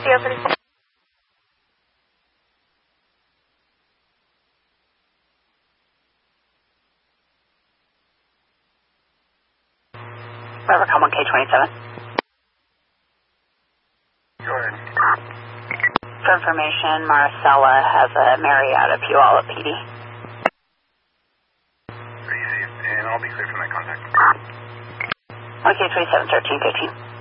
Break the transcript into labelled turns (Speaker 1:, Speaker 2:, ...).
Speaker 1: Sierra 37.
Speaker 2: River Calm 1K27.
Speaker 3: Go ahead.
Speaker 2: For information, Maricela has a Mary out of Puyallup PD.
Speaker 3: Easy, and I'll be clear for my contact.
Speaker 2: 1K27, 1315.